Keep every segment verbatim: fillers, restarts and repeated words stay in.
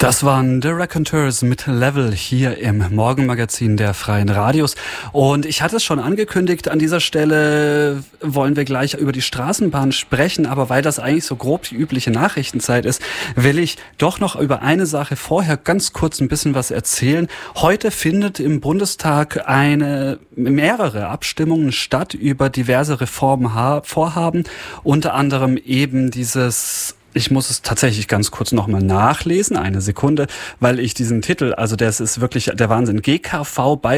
Das waren The Raconteurs mit Level hier im Morgenmagazin der Freien Radios. Und ich hatte es schon angekündigt, an dieser Stelle wollen wir gleich über die Straßenbahn sprechen. Aber weil das eigentlich so grob die übliche Nachrichtenzeit ist, will ich doch noch über eine Sache vorher ganz kurz ein bisschen was erzählen. Heute findet im Bundestag eine mehrere Abstimmungen statt über diverse Reformvorhaben. Unter anderem eben dieses... Ich muss es tatsächlich ganz kurz nochmal nachlesen, eine Sekunde, weil ich diesen Titel, also das ist wirklich der Wahnsinn, G K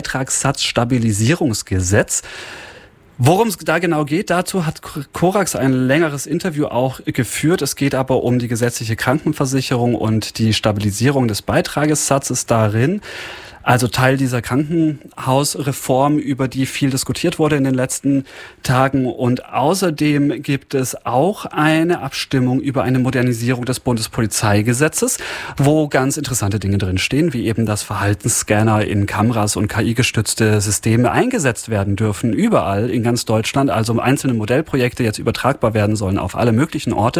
V-Beitragssatzstabilisierungsgesetz. Worum es da genau geht, dazu hat Korax ein längeres Interview auch geführt. Es geht aber um die gesetzliche Krankenversicherung und die Stabilisierung des Beitragssatzes darin. Also Teil dieser Krankenhausreform, über die viel diskutiert wurde in den letzten Tagen. Und außerdem gibt es auch eine Abstimmung über eine Modernisierung des Bundespolizeigesetzes, wo ganz interessante Dinge drinstehen, wie eben, dass Verhaltensscanner in Kameras und K I-gestützte Systeme eingesetzt werden dürfen, überall in ganz Deutschland. Also einzelne Modellprojekte jetzt übertragbar werden sollen auf alle möglichen Orte.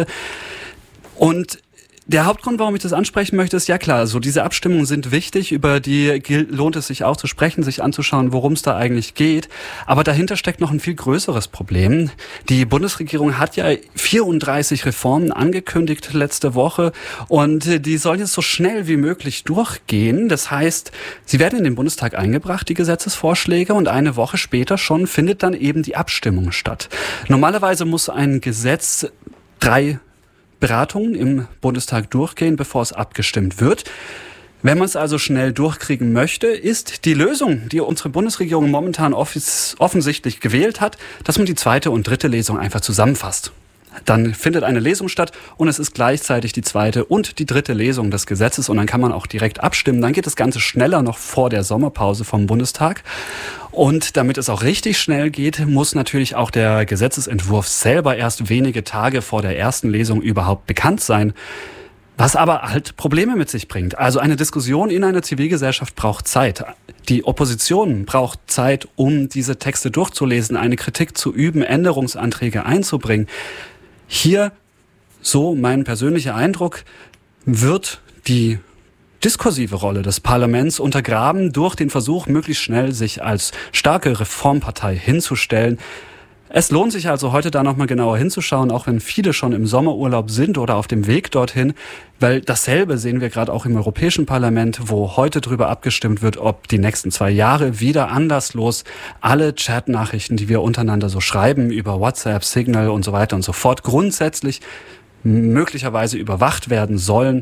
Und der Hauptgrund, warum ich das ansprechen möchte, ist ja klar, so diese Abstimmungen sind wichtig, über die lohnt es sich auch zu sprechen, sich anzuschauen, worum es da eigentlich geht. Aber dahinter steckt noch ein viel größeres Problem. Die Bundesregierung hat ja vierunddreißig Reformen angekündigt letzte Woche und die sollen jetzt so schnell wie möglich durchgehen. Das heißt, sie werden in den Bundestag eingebracht, die Gesetzesvorschläge, und eine Woche später schon findet dann eben die Abstimmung statt. Normalerweise muss ein Gesetz drei Beratungen im Bundestag durchgehen, bevor es abgestimmt wird. Wenn man es also schnell durchkriegen möchte, ist die Lösung, die unsere Bundesregierung momentan offensichtlich gewählt hat, dass man die zweite und dritte Lesung einfach zusammenfasst. Dann findet eine Lesung statt und es ist gleichzeitig die zweite und die dritte Lesung des Gesetzes und dann kann man auch direkt abstimmen. Dann geht das Ganze schneller noch vor der Sommerpause vom Bundestag. Und damit es auch richtig schnell geht, muss natürlich auch der Gesetzesentwurf selber erst wenige Tage vor der ersten Lesung überhaupt bekannt sein. Was aber halt Probleme mit sich bringt. Also eine Diskussion in einer Zivilgesellschaft braucht Zeit. Die Opposition braucht Zeit, um diese Texte durchzulesen, eine Kritik zu üben, Änderungsanträge einzubringen. Hier, so mein persönlicher Eindruck, wird die diskursive Rolle des Parlaments untergraben durch den Versuch, möglichst schnell sich als starke Reformpartei hinzustellen. Es lohnt sich also heute da nochmal genauer hinzuschauen, auch wenn viele schon im Sommerurlaub sind oder auf dem Weg dorthin, weil dasselbe sehen wir gerade auch im Europäischen Parlament, wo heute darüber abgestimmt wird, ob die nächsten zwei Jahre wieder anderslos alle Chatnachrichten, die wir untereinander so schreiben, über WhatsApp, Signal und so weiter und so fort, grundsätzlich möglicherweise überwacht werden sollen.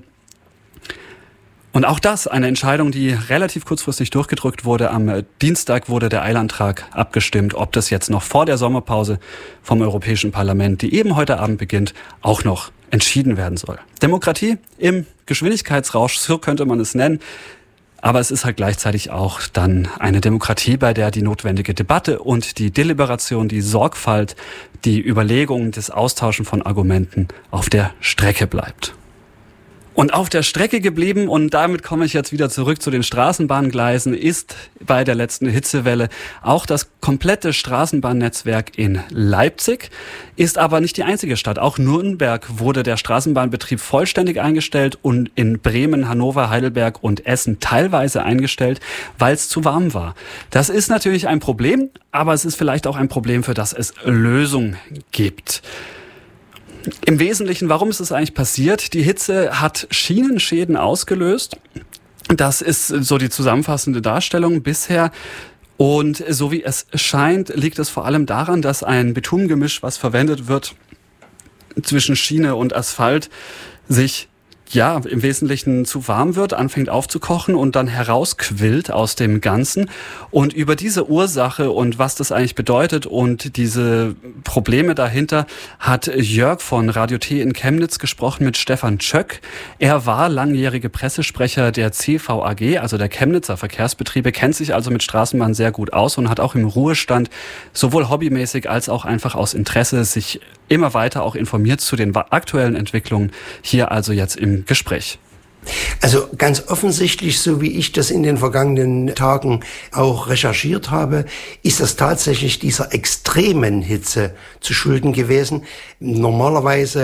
Und auch das, eine Entscheidung, die relativ kurzfristig durchgedrückt wurde. Am Dienstag wurde der Eilantrag abgestimmt, ob das jetzt noch vor der Sommerpause vom Europäischen Parlament, die eben heute Abend beginnt, auch noch entschieden werden soll. Demokratie im Geschwindigkeitsrausch, so könnte man es nennen. Aber es ist halt gleichzeitig auch dann eine Demokratie, bei der die notwendige Debatte und die Deliberation, die Sorgfalt, die Überlegung, das Austauschen von Argumenten auf der Strecke bleibt. Und auf der Strecke geblieben, und damit komme ich jetzt wieder zurück zu den Straßenbahngleisen, ist bei der letzten Hitzewelle auch das komplette Straßenbahnnetzwerk in Leipzig, ist aber nicht die einzige Stadt. Auch Nürnberg wurde der Straßenbahnbetrieb vollständig eingestellt und in Bremen, Hannover, Heidelberg und Essen teilweise eingestellt, weil es zu warm war. Das ist natürlich ein Problem, aber es ist vielleicht auch ein Problem, für das es Lösungen gibt. Im Wesentlichen, warum ist es eigentlich passiert? Die Hitze hat Schienenschäden ausgelöst. Das ist so die zusammenfassende Darstellung bisher. Und so wie es scheint, liegt es vor allem daran, dass ein Bitungemisch, was verwendet wird zwischen Schiene und Asphalt, sich ja im Wesentlichen zu warm wird, anfängt aufzukochen und dann herausquillt aus dem Ganzen. Und über diese Ursache und was das eigentlich bedeutet und diese Probleme dahinter hat Jörg von Radio T in Chemnitz gesprochen mit Stefan Tschöck. Er war langjährige Pressesprecher der C V A G, also der Chemnitzer Verkehrsbetriebe, kennt sich also mit Straßenbahn sehr gut aus und hat auch im Ruhestand sowohl hobbymäßig als auch einfach aus Interesse sich immer weiter auch informiert zu den aktuellen Entwicklungen. Hier also jetzt im Gespräch. Also ganz offensichtlich, so wie ich das in den vergangenen Tagen auch recherchiert habe, ist das tatsächlich dieser extremen Hitze zu schulden gewesen. Normalerweise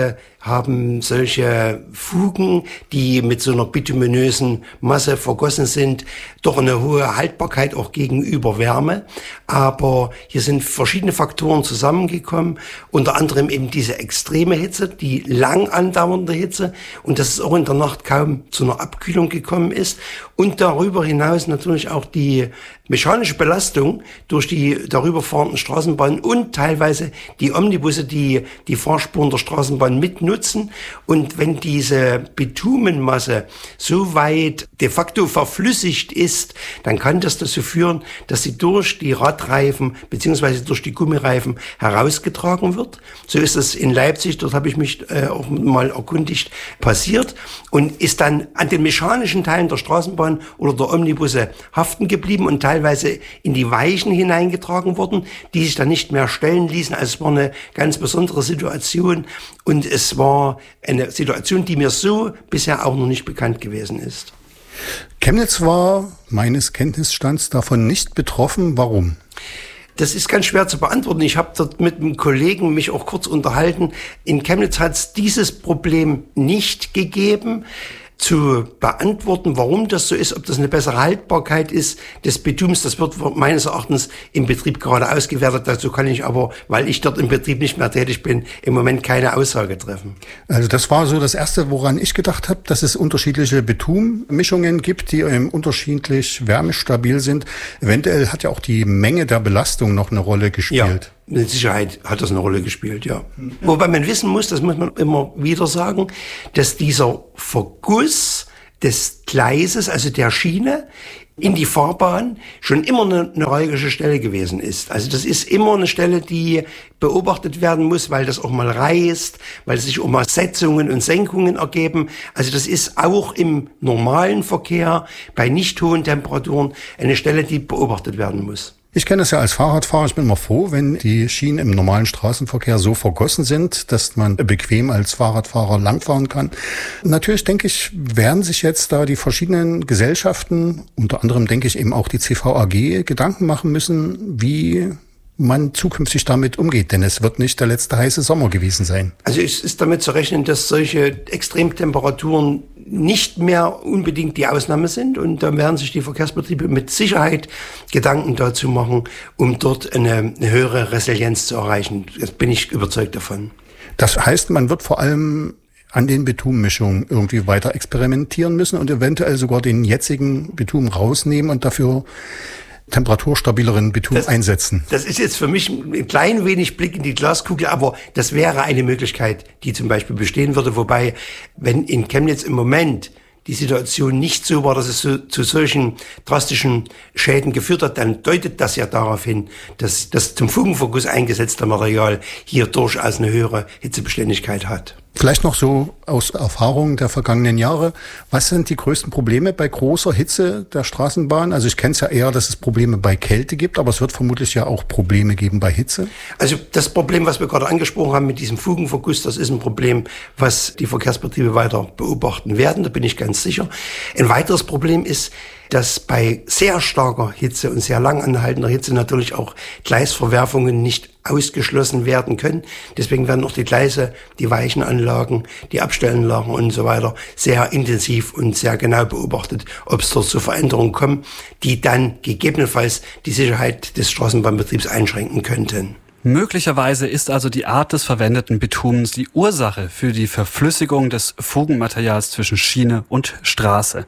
haben solche Fugen, die mit so einer bituminösen Masse vergossen sind, doch eine hohe Haltbarkeit auch gegenüber Wärme. Aber hier sind verschiedene Faktoren zusammengekommen, unter anderem eben diese extreme Hitze, die lang andauernde Hitze und dass es auch in der Nacht kaum zu einer Abkühlung gekommen ist und darüber hinaus natürlich auch die mechanische Belastung durch die darüber fahrenden Straßenbahnen und teilweise die Omnibusse, die die Fahrspuren der Straßenbahn mitnutzen. Und wenn diese Bitumenmasse so weit de facto verflüssigt ist, dann kann das dazu führen, dass sie durch die Radreifen beziehungsweise durch die Gummireifen herausgetragen wird. So ist es in Leipzig, dort habe ich mich äh, auch mal erkundigt, passiert und ist dann an den mechanischen Teilen der Straßenbahn oder der Omnibusse haften geblieben und teilweise in die Weichen hineingetragen worden, die sich dann nicht mehr stellen ließen. Also es war eine ganz besondere Situation und es war eine Situation, die mir so bisher auch noch nicht bekannt gewesen ist. Chemnitz war meines Kenntnisstands davon nicht betroffen. Warum? Das ist ganz schwer zu beantworten. Ich habe dort mit einem Kollegen mich auch kurz unterhalten. In Chemnitz hat es dieses Problem nicht gegeben. Zu beantworten, warum das so ist, ob das eine bessere Haltbarkeit ist des Bitums, das wird meines Erachtens im Betrieb gerade ausgewertet. Dazu kann ich aber, weil ich dort im Betrieb nicht mehr tätig bin, im Moment keine Aussage treffen. Also das war so das Erste, woran ich gedacht habe, dass es unterschiedliche Bitummischungen gibt, die ähm, unterschiedlich wärmestabil sind. Eventuell hat ja auch die Menge der Belastung noch eine Rolle gespielt. Ja. Mit Sicherheit hat das eine Rolle gespielt, ja. Mhm. Wobei man wissen muss, das muss man immer wieder sagen, dass dieser Verguss des Gleises, also der Schiene, in die Fahrbahn schon immer eine neuralgische Stelle gewesen ist. Also das ist immer eine Stelle, die beobachtet werden muss, weil das auch mal reißt, weil sich auch mal Setzungen und Senkungen ergeben. Also das ist auch im normalen Verkehr bei nicht hohen Temperaturen eine Stelle, die beobachtet werden muss. Ich kenne es ja als Fahrradfahrer. Ich bin immer froh, wenn die Schienen im normalen Straßenverkehr so vergossen sind, dass man bequem als Fahrradfahrer langfahren kann. Natürlich denke ich, werden sich jetzt da die verschiedenen Gesellschaften, unter anderem denke ich eben auch die C V A G, Gedanken machen müssen, wie man zukünftig damit umgeht, denn es wird nicht der letzte heiße Sommer gewesen sein. Also es ist damit zu rechnen, dass solche Extremtemperaturen nicht mehr unbedingt die Ausnahme sind und da werden sich die Verkehrsbetriebe mit Sicherheit Gedanken dazu machen, um dort eine, eine höhere Resilienz zu erreichen. Jetzt bin ich überzeugt davon. Das heißt, man wird vor allem an den Bitummischungen irgendwie weiter experimentieren müssen und eventuell sogar den jetzigen Bitum rausnehmen und dafür temperaturstabileren Bitum das, einsetzen. Das ist jetzt für mich ein klein wenig Blick in die Glaskugel, aber das wäre eine Möglichkeit, die zum Beispiel bestehen würde. Wobei, wenn in Chemnitz im Moment die Situation nicht so war, dass es so, zu solchen drastischen Schäden geführt hat, dann deutet das ja darauf hin, dass das zum Fugenverguss eingesetzte Material hier durchaus eine höhere Hitzebeständigkeit hat. Vielleicht noch so aus Erfahrung der vergangenen Jahre. Was sind die größten Probleme bei großer Hitze der Straßenbahn? Also ich kenne es ja eher, dass es Probleme bei Kälte gibt, aber es wird vermutlich ja auch Probleme geben bei Hitze. Also das Problem, was wir gerade angesprochen haben mit diesem Fugenverguss, das ist ein Problem, was die Verkehrsbetriebe weiter beobachten werden. Da bin ich ganz sicher. Ein weiteres Problem ist, dass bei sehr starker Hitze und sehr lang anhaltender Hitze natürlich auch Gleisverwerfungen nicht ausgeschlossen werden können. Deswegen werden auch die Gleise, die Weichenanlagen, die Abstellanlagen und so weiter sehr intensiv und sehr genau beobachtet, ob es dort zu Veränderungen kommen, die dann gegebenenfalls die Sicherheit des Straßenbahnbetriebs einschränken könnten. Möglicherweise ist also die Art des verwendeten Bitumens die Ursache für die Verflüssigung des Fugenmaterials zwischen Schiene und Straße.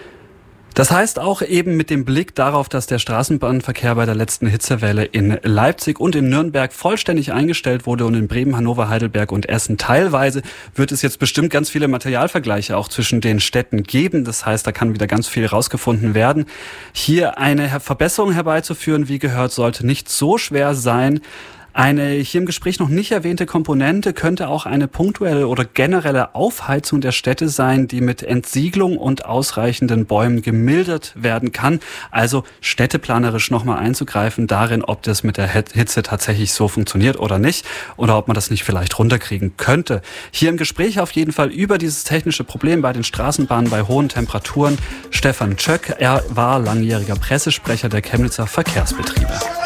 Das heißt auch eben mit dem Blick darauf, dass der Straßenbahnverkehr bei der letzten Hitzewelle in Leipzig und in Nürnberg vollständig eingestellt wurde und in Bremen, Hannover, Heidelberg und Essen teilweise, wird es jetzt bestimmt ganz viele Materialvergleiche auch zwischen den Städten geben. Das heißt, da kann wieder ganz viel rausgefunden werden. Hier eine Verbesserung herbeizuführen, wie gehört, sollte nicht so schwer sein. Eine hier im Gespräch noch nicht erwähnte Komponente könnte auch eine punktuelle oder generelle Aufheizung der Städte sein, die mit Entsiegelung und ausreichenden Bäumen gemildert werden kann. Also städteplanerisch nochmal einzugreifen darin, ob das mit der Hitze tatsächlich so funktioniert oder nicht oder ob man das nicht vielleicht runterkriegen könnte. Hier im Gespräch auf jeden Fall über dieses technische Problem bei den Straßenbahnen bei hohen Temperaturen Stefan Tschöck. Er war langjähriger Pressesprecher der Chemnitzer Verkehrsbetriebe.